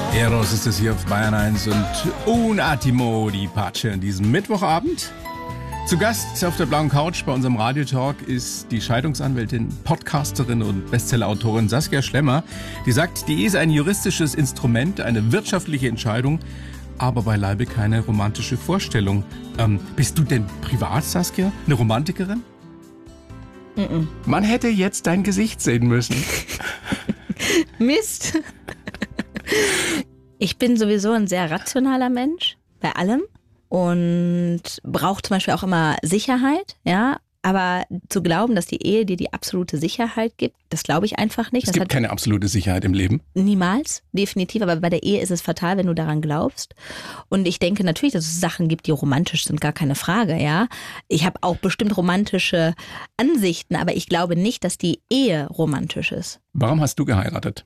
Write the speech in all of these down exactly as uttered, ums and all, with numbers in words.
Eros ist es hier auf Bayern eins und Un Attimo, die Patsche an diesem Mittwochabend. Zu Gast auf der blauen Couch bei unserem Radiotalk ist die Scheidungsanwältin, Podcasterin und Bestsellerautorin Saskia Schlemmer. Die sagt, die Ehe ist ein juristisches Instrument, eine wirtschaftliche Entscheidung, aber beileibe keine romantische Vorstellung. Ähm, bist du denn privat, Saskia, eine Romantikerin? Mm-mm. Man hätte jetzt dein Gesicht sehen müssen. Mist. Ich bin sowieso ein sehr rationaler Mensch, bei allem. Und brauche zum Beispiel auch immer Sicherheit, ja. Aber zu glauben, dass die Ehe dir die absolute Sicherheit gibt, das glaube ich einfach nicht. Es das gibt hat keine absolute Sicherheit im Leben. Niemals, definitiv. Aber bei der Ehe ist es fatal, wenn du daran glaubst. Und ich denke natürlich, dass es Sachen gibt, die romantisch sind, gar keine Frage, ja. Ich habe auch bestimmt romantische Ansichten, aber ich glaube nicht, dass die Ehe romantisch ist. Warum hast du geheiratet?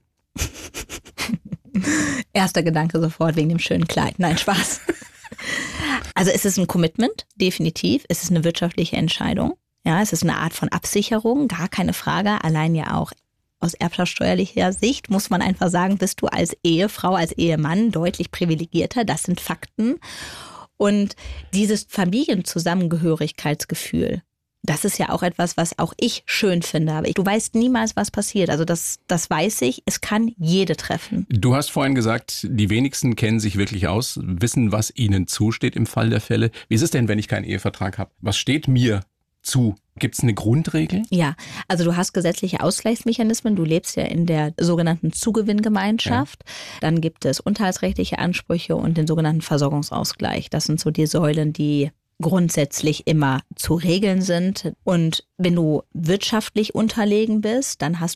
Erster Gedanke sofort wegen dem schönen Kleid. Nein, Spaß. Also es ist ein Commitment, definitiv. Es ist eine wirtschaftliche Entscheidung. Ja, es ist eine Art von Absicherung, gar keine Frage. Allein ja auch aus erbschaftssteuerlicher Sicht muss man einfach sagen, bist du als Ehefrau, als Ehemann deutlich privilegierter. Das sind Fakten. Und dieses Familienzusammengehörigkeitsgefühl, das ist ja auch etwas, was auch ich schön finde. Aber du weißt niemals, was passiert. Also das, das weiß ich. Es kann jede treffen. Du hast vorhin gesagt, die wenigsten kennen sich wirklich aus, wissen, was ihnen zusteht im Fall der Fälle. Wie ist es denn, wenn ich keinen Ehevertrag habe? Was steht mir zu? Gibt es eine Grundregel? Ja, also du hast gesetzliche Ausgleichsmechanismen. Du lebst ja in der sogenannten Zugewinngemeinschaft. Ja. Dann gibt es unterhaltsrechtliche Ansprüche und den sogenannten Versorgungsausgleich. Das sind so die Säulen, die grundsätzlich immer zu regeln sind. Und wenn du wirtschaftlich unterlegen bist, dann hast